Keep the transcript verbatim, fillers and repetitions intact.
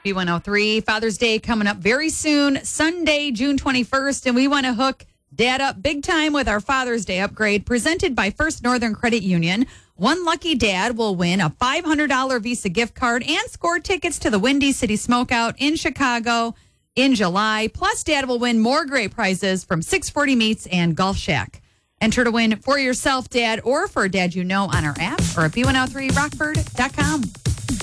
B one oh three. Father's Day coming up very soon, Sunday, June twenty-first, and we want to hook Dad up big time with our Father's Day upgrade presented by First Northern Credit Union. One lucky dad will win a five hundred dollars Visa gift card and score tickets to the Windy City Smokeout in Chicago in July. Plus, Dad will win more great prizes from six forty Meats and Golf Shack. Enter to win for yourself, Dad, or for a dad you know on our app or at B one oh three rockford dot com.